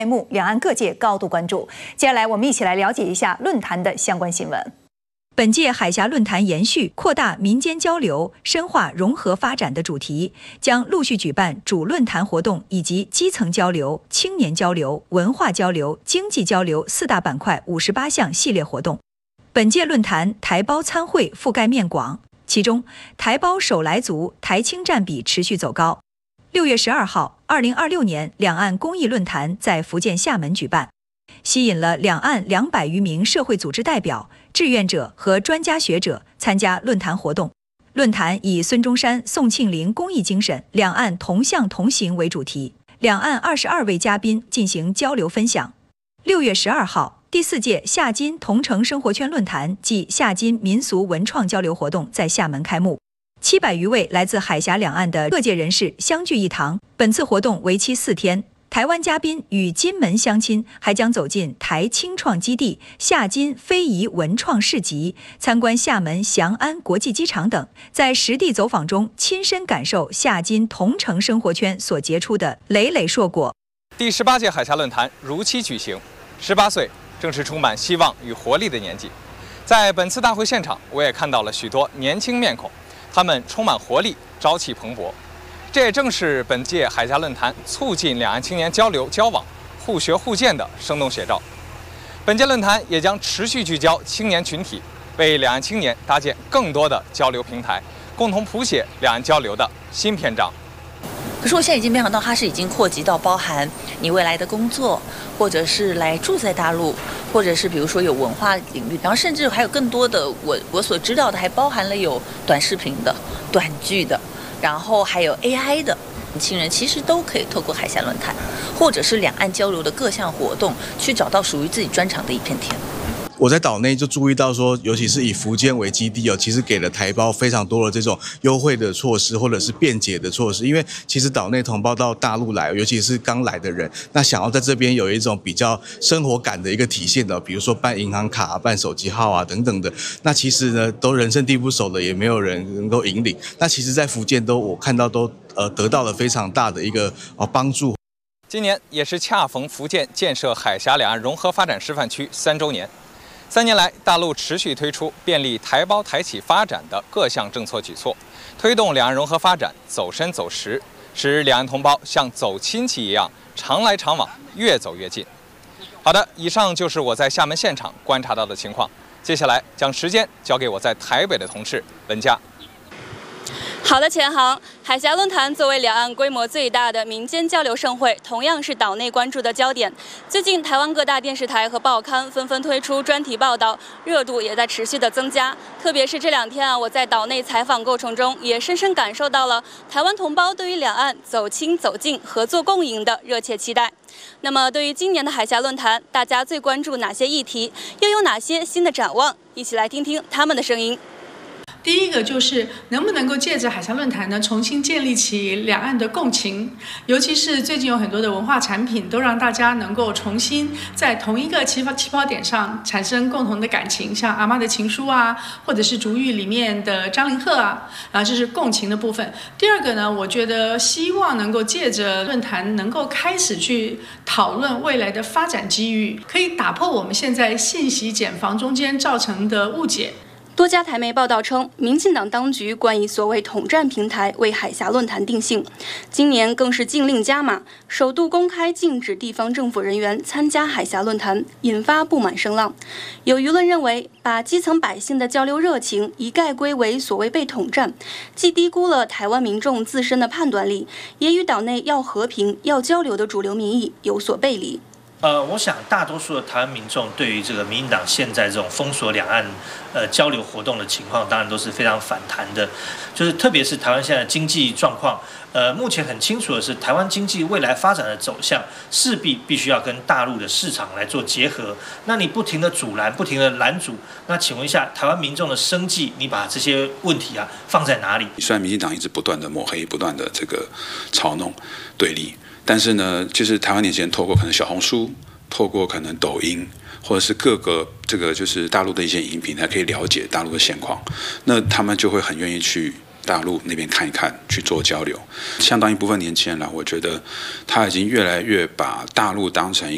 开幕，两岸各界高度关注。接下来，我们一起来了解一下论坛的相关新闻。本届海峡论坛延续扩大民间交流、深化融合发展的主题，将陆续举办主论坛活动以及基层交流、青年交流、文化交流、经济交流4大板块58项系列活动。本届论坛台胞参会覆盖面广，其中台胞首来族、台青占比持续走高。6月12号，2026年两岸公益论坛在福建厦门举办，吸引了两岸200余名社会组织代表、志愿者和专家学者参加论坛活动。论坛以孙中山、宋庆龄公益精神、两岸同向同行为主题，两岸22位嘉宾进行交流分享。6月12号，第4届厦金同城生活圈论坛暨厦金民俗文创交流活动在厦门开幕。700余位来自海峡两岸的各界人士相聚一堂。本次活动为期4天，台湾嘉宾与金门乡亲还将走进台青创基地、厦金非遗文创市集，参观厦门翔安国际机场等，在实地走访中亲身感受厦金同城生活圈所结出的累累硕果。 第18届海峡论坛如期举行，18岁正是充满希望与活力的年纪。在本次大会现场，我也看到了许多年轻面孔，他们充满活力，朝气蓬勃。这也正是本届海峡论坛促进两岸青年交流交往、互学互鉴的生动写照。本届论坛也将持续聚焦青年群体，为两岸青年搭建更多的交流平台，共同谱写两岸交流的新篇章。 可是我现在已经没想到，它是已经扩及到包含你未来的工作，或者是来住在大陆，或者是比如说有文化领域，然后甚至还有更多的我所知道的，还包含了有短视频的、短剧的，然后还有 AI 的。年轻人其实都可以透过海峡论坛，或者是两岸交流的各项活动，去找到属于自己专长的一片天。 我在岛内就注意到说，尤其是以福建为基地哦，其实给了台胞非常多的这种优惠的措施，或者是便捷的措施。因为其实岛内同胞到大陆来，尤其是刚来的人，那想要在这边有一种比较生活感的一个体现的，比如说办银行卡、办手机号啊等等的。那其实呢，都人生地不熟的，也没有人能够引领。那其实，在福建我看到都得到了非常大的一个帮助。 今年也是恰逢福建建设海峡两岸融合发展示范区3周年。3年来，大陆持续推出便利台胞台企发展的各项政策举措，推动两岸融合发展走深走实，使两岸同胞像走亲戚一样常来常往，越走越近。好的，以上就是我在厦门现场观察到的情况。接下来将时间交给我在台北的同事文佳。 好的，钱航，海峡论坛作为两岸规模最大的民间交流盛会，同样是岛内关注的焦点。最近，台湾各大电视台和报刊纷纷推出专题报道，热度也在持续的增加。特别是这2天我在岛内采访过程中，也深深感受到了台湾同胞对于两岸走亲走近、合作共赢的热切期待。那么，对于今年的海峡论坛，大家最关注哪些议题，又有哪些新的展望？一起来听听他们的声音。 第一个就是能不能够借着海峡论坛呢，重新建立起两岸的共情，尤其是最近有很多的文化产品都让大家能够重新在同一个起跑点上产生共同的感情，像阿嬷的情书啊，或者是竹玉里面的张凌赫啊，这是共情的部分。第二个呢，我觉得希望能够借着论坛能够开始去讨论未来的发展机遇，可以打破我们现在信息茧房中间造成的误解。 多家台媒报道称，民进党当局关以所谓统战平台为海峡论坛定性，今年更是禁令加码，首度公开禁止地方政府人员参加海峡论坛，引发不满声浪。有舆论认为，把基层百姓的交流热情一概归为所谓被统战，既低估了台湾民众自身的判断力，也与岛内要和平、要交流的主流民意有所背离。 我想大多数的台湾民众对于这个民进党现在这种封锁两岸交流活动的情况，当然都是非常反弹的。就是特别是台湾现在经济状况，目前很清楚的是，台湾经济未来发展的走向势必须要跟大陆的市场来做结合。那你不停的阻拦，不停的拦阻，那请问一下，台湾民众的生计，你把这些问题放在哪里？ 虽然民进党一直不断的抹黑，不断的这个嘲弄对立。但是呢，就是台湾年轻人透过可能小红书，透过可能抖音，或者是各个这个就是大陆的一些影音平台，可以了解大陆的现况，那他们就会很愿意去大陆那边看一看，去做交流。相当一部分年轻人啦，我觉得他已经越来越把大陆当成一